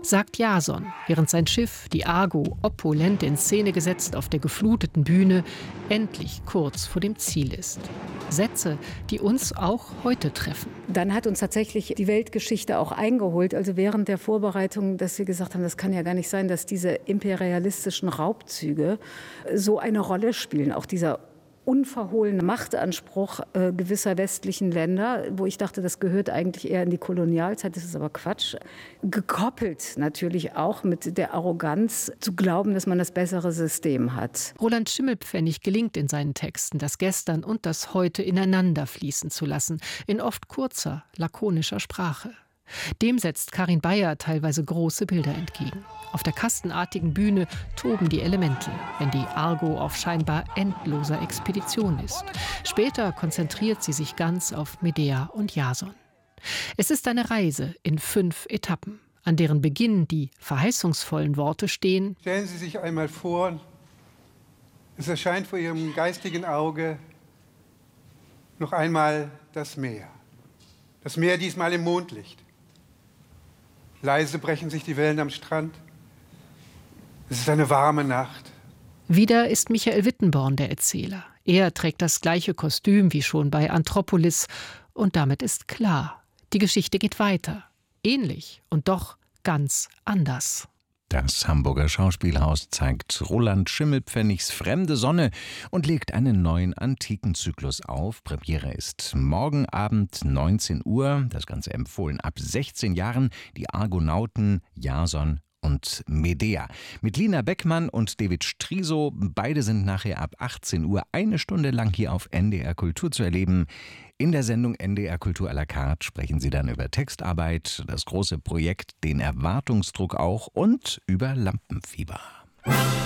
sagt Jason, während sein Schiff, die Argo, opulent in Szene gesetzt auf der gefluteten Bühne, endlich kurz vor dem Ziel ist. Sätze, die uns auch heute treffen. Dann hat uns tatsächlich die Weltgeschichte auch eingeholt. Also während der Vorbereitung, dass wir gesagt haben, das kann ja gar nicht sein, dass diese imperialistischen Raubzüge so eine Rolle spielen. Auch dieser unverhohlene Machtanspruch gewisser westlichen Länder, wo ich dachte, das gehört eigentlich eher in die Kolonialzeit, das ist aber Quatsch. Gekoppelt natürlich auch mit der Arroganz, zu glauben, dass man das bessere System hat. Roland Schimmelpfennig gelingt in seinen Texten, das Gestern und das Heute ineinander fließen zu lassen, in oft kurzer, lakonischer Sprache. Dem setzt Karin Bayer teilweise große Bilder entgegen. Auf der kastenartigen Bühne toben die Elemente, wenn die Argo auf scheinbar endloser Expedition ist. Später konzentriert sie sich ganz auf Medea und Jason. Es ist eine Reise in 5 Etappen, an deren Beginn die verheißungsvollen Worte stehen: Stellen Sie sich einmal vor, es erscheint vor Ihrem geistigen Auge noch einmal das Meer. Das Meer diesmal im Mondlicht. Leise brechen sich die Wellen am Strand. Es ist eine warme Nacht. Wieder ist Michael Wittenborn der Erzähler. Er trägt das gleiche Kostüm wie schon bei Anthropolis. Und damit ist klar, die Geschichte geht weiter. Ähnlich und doch ganz anders. Das Hamburger Schauspielhaus zeigt Roland Schimmelpfennigs Fremde Sonne und legt einen neuen Antikenzyklus auf. Premiere ist morgen Abend 19 Uhr. Das Ganze empfohlen ab 16 Jahren. Die Argonauten Jason und Medea. Mit Lina Beckmann und David Striso. Beide sind nachher ab 18 Uhr 1 Stunde lang hier auf NDR Kultur zu erleben. In der Sendung NDR Kultur à la carte sprechen sie dann über Textarbeit, das große Projekt, den Erwartungsdruck auch und über Lampenfieber.